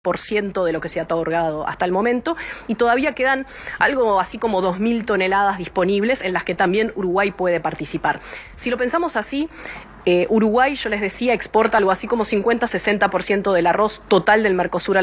% de lo que se ha otorgado hasta el momento, y todavía quedan algo así como 2.000 toneladas disponibles en las que también Uruguay puede participar. Si lo pensamos así, Uruguay, yo les decía, exporta algo así como 50-60% del arroz total del Mercosur